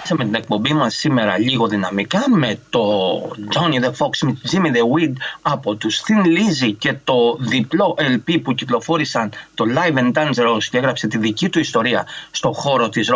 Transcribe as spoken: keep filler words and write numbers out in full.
ξεκινήσαμε την εκπομπή μας σήμερα λίγο δυναμικά με το Johnny the Fox με Jimmy the Weed από τους Thin Lizzy και το διπλό ελ πι που κυκλοφόρησαν, το Live and Dangerous, και έγραψε τη δική του ιστορία στο χώρο της rock